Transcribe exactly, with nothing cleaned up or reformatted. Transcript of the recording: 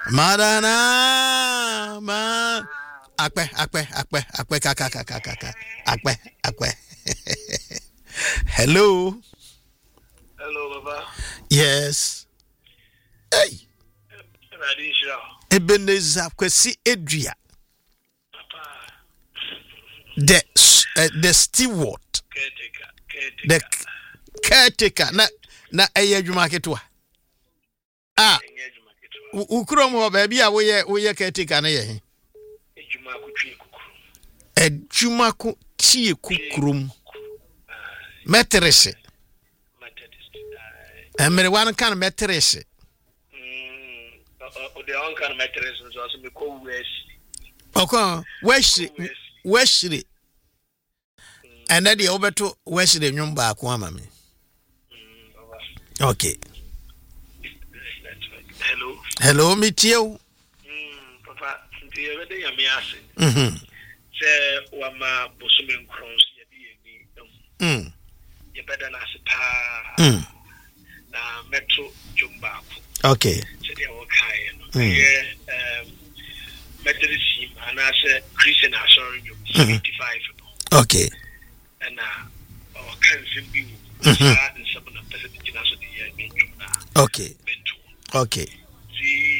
Madana ma akpe akpe akpe akpe kaka kaka kaka akpe akpe. Hello. Hello, Baba. Yes. Hey. Ebenezer Kwesi Edria. Papa. The uh, the steward. Caretaker. Caretaker. The caretaker. Na na eye adwuma ketwa. Ah. Ukrom ho ba bia wo ye wo ye caretaker na ye he. Adwuma ko twie kukuru. Adwuma ko tie kukurum. Metrese. Emere wan kan metrese. The on kan metrese so aso me ko wesi. Oko wesi wesi. And then the obeto wesi de nwum ba ko ama me. Okay. Hello. Hello, me tio. Mm, papa, sinti e wede ya me ase. Mhm. Se wa ma bosume nkron so ye bi eni. Mm. Ye beda na ase pa. Mm. Na metro jumba ko. Okay. Se de wo kai no. Ye um metrisi anase Christian asori seventy-five. Okay. And uh oh kan simbi. Mhm. Ah, in sabona pese de jina so de ye me jumna. Okay. Okay.